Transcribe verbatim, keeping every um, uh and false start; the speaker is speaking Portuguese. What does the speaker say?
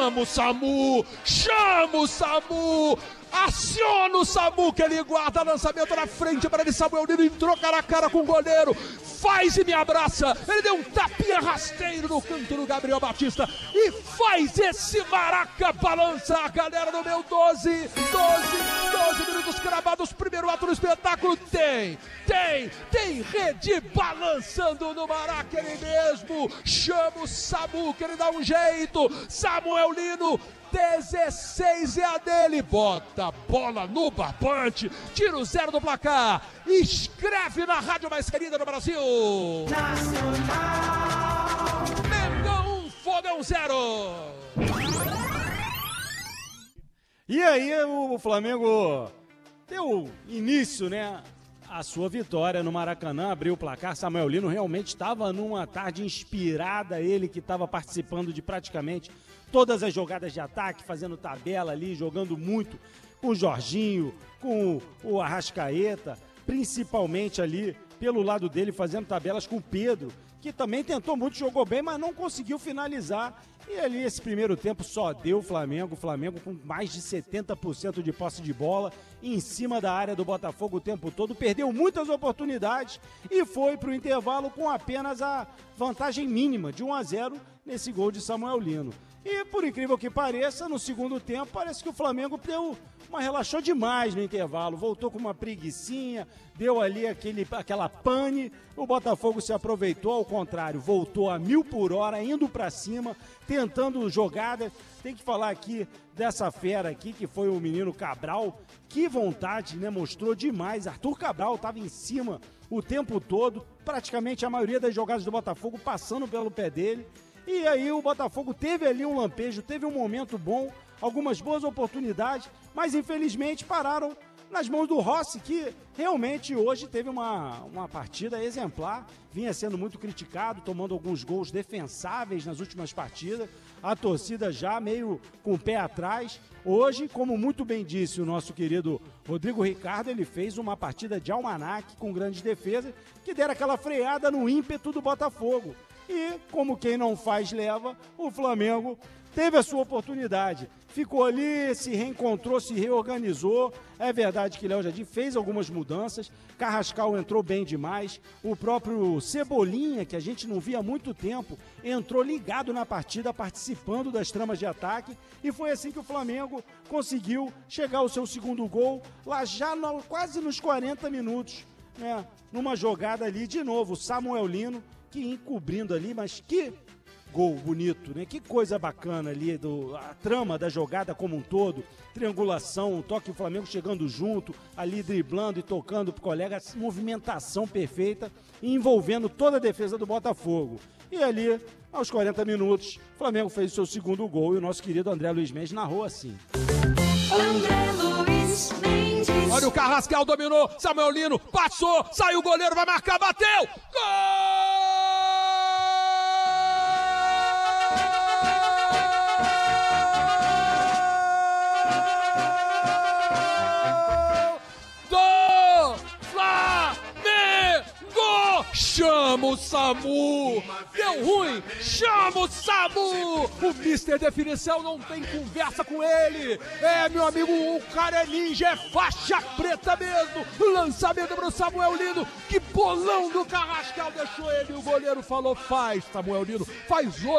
chama o SAMU, chama o SAMU, aciona o SAMU que ele guarda, lançamento na frente para ele, Samuel Lino entrou cara a cara com o goleiro, faz e me abraça, ele deu um tapinha rasteiro no canto do Gabriel Batista e faz esse maraca balança, a galera no meu doze, doze, doze minutos cravados, primeiro ato do espetáculo, tem, tem, tem rede balançando no maraca, ele mesmo, chama o SAMU que ele dá um jeito, Samuel Lino, dezesseis é a dele, bota a bola no barbante, tira o zero do placar, escreve na rádio mais querida do Brasil. Nacional. Mengão um, Fogão zero. E aí o Flamengo deu início, né, a sua vitória no Maracanã, abriu o placar. Samuel Lino realmente estava numa tarde inspirada, ele que estava participando de praticamente todas as jogadas de ataque, fazendo tabela ali, jogando muito com o Jorginho, com o Arrascaeta, principalmente ali pelo lado dele, fazendo tabelas com o Pedro, que também tentou muito, jogou bem, mas não conseguiu finalizar. E ali esse primeiro tempo só deu o Flamengo, o Flamengo com mais de setenta por cento de posse de bola, em cima da área do Botafogo o tempo todo, perdeu muitas oportunidades e foi para o intervalo com apenas a vantagem mínima de um a zero nesse gol de Samuel Lino. E por incrível que pareça, no segundo tempo, parece que o Flamengo deu uma relaxou demais no intervalo, voltou com uma preguicinha, deu ali aquele, aquela pane, o Botafogo se aproveitou, ao contrário, voltou a mil por hora, indo para cima, tentando jogadas. Tem que falar aqui dessa fera aqui, que foi o menino Cabral, que vontade, né, mostrou demais, Arthur Cabral estava em cima o tempo todo, praticamente a maioria das jogadas do Botafogo passando pelo pé dele. E aí o Botafogo teve ali um lampejo, teve um momento bom, algumas boas oportunidades, mas infelizmente pararam nas mãos do Rossi, que realmente hoje teve uma, uma partida exemplar, vinha sendo muito criticado, tomando alguns gols defensáveis nas últimas partidas, a torcida já meio com o pé atrás. Hoje, como muito bem disse o nosso querido Rodrigo Ricardo, ele fez uma partida de almanaque com grandes defesas, que deram aquela freada no ímpeto do Botafogo. E, como quem não faz leva, o Flamengo teve a sua oportunidade. Ficou ali, se reencontrou, se reorganizou. É verdade que Léo Jardim fez algumas mudanças. Carrascal entrou bem demais. O próprio Cebolinha, que a gente não via há muito tempo, entrou ligado na partida, participando das tramas de ataque. E foi assim que o Flamengo conseguiu chegar ao seu segundo gol, lá já no, quase nos quarenta minutos, né? Numa jogada ali, de novo, Samuel Lino, que encobrindo ali, mas que gol bonito, né? Que coisa bacana ali, do, a trama da jogada como um todo, triangulação, um toque do Flamengo chegando junto, ali driblando e tocando pro colega, movimentação perfeita, envolvendo toda a defesa do Botafogo. E ali, aos quarenta minutos, o Flamengo fez o seu segundo gol e o nosso querido André Luiz Mendes narrou assim. André Luiz Mendes. Olha o Carrascal, dominou, Samuel Lino, passou, saiu o goleiro, vai marcar, bateu, gol! Chama o SAMU! Deu ruim! Chama o SAMU! O mister Definição não tem conversa com ele! É, meu amigo, o cara é ninja, é faixa preta mesmo! Lançamento pro Samuel Lino! Que bolão do Carrascal deixou ele! O goleiro falou, faz, Samuel Lino, faz outro!